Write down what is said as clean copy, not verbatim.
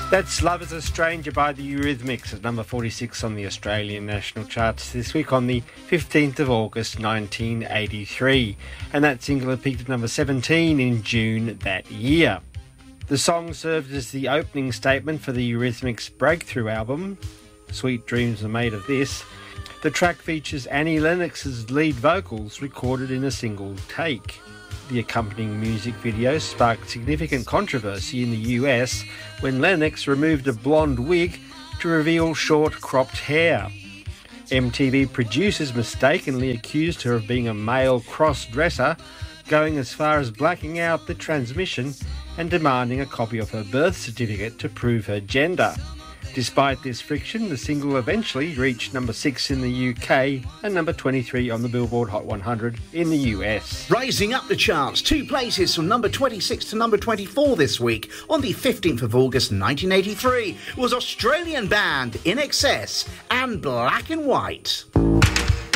That's Love is a Stranger by the Eurythmics at number 46 on the Australian national charts this week on the 15th of August 1983. And that single had peaked at number 17 in June that year. The song served as the opening statement for the Eurythmics' breakthrough album, Sweet Dreams Are Made of This. The track features Annie Lennox's lead vocals recorded in a single take. The accompanying music video sparked significant controversy in the US when Lennox removed a blonde wig to reveal short cropped hair. MTV producers mistakenly accused her of being a male cross-dresser, going as far as blacking out the transmission and demanding a copy of her birth certificate to prove her gender. Despite this friction, the single eventually reached number 6 in the UK and number 23 on the Billboard Hot 100 in the US. Rising up the charts, 2 places from number 26 to number 24 this week on the 15th of August 1983 was Australian band In Excess and Black and White.